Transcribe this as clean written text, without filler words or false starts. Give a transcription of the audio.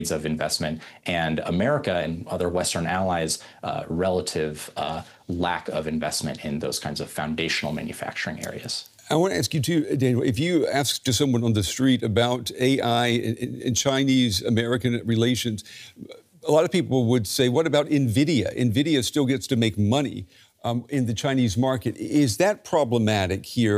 of investment, and America and other Western allies' relative lack of investment in those kinds of foundational manufacturing areas. I want to ask you too, Daniel, if you ask to someone on the street about AI and Chinese-American relations, a lot of people would say, what about NVIDIA? NVIDIA still gets to make money in the Chinese market. Is that problematic here?